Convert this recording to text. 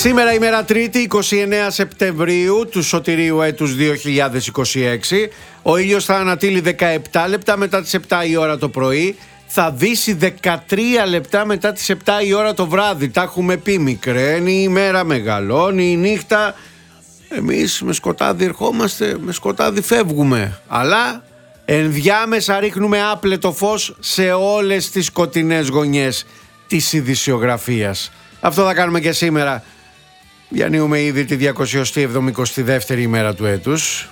Σήμερα ημέρα Τρίτη, 29 Σεπτεμβρίου του σωτηρίου έτους 2026. Ο ήλιος θα ανατείλει 17 λεπτά μετά τις 7 η ώρα το πρωί. Θα δύσει 13 λεπτά μετά τις 7 η ώρα το βράδυ. Τα έχουμε πει, μικραίνει η ημέρα, μεγαλώνει η νύχτα. Εμείς με σκοτάδι ερχόμαστε, με σκοτάδι φεύγουμε. Αλλά ενδιάμεσα ρίχνουμε άπλετο φως σε όλες τις σκοτεινές γωνιές της ειδησιογραφίας. Αυτό θα κάνουμε και σήμερα. Διανύουμε ήδη τη 272η ημέρα του έτους.